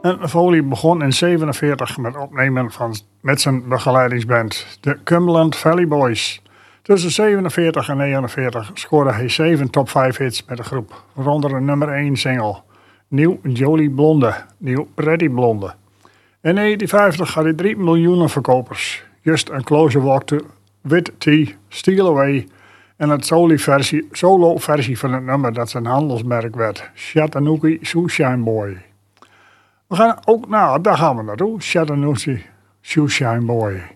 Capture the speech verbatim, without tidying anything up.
En Foley begon in zevenenveertig met opnemen van, met zijn begeleidingsband, de Cumberland Valley Boys. Tussen zevenenveertig en negenenveertig scoorde hij zeven top vijf hits met de groep, waaronder een nummer één single, Nieuw Jolie Blonde, Nieuw Pretty Blonde. In negentien vijftig had hij drie miljoen verkopers, Just a Closer Walk to With Tea, Steal Away en het solo-versie, solo-versie van het nummer dat zijn handelsmerk werd, Chattanooga Shoeshine Boy. We gaan ook, nou, daar gaan we naartoe, Chattanooga Shoeshine Boy.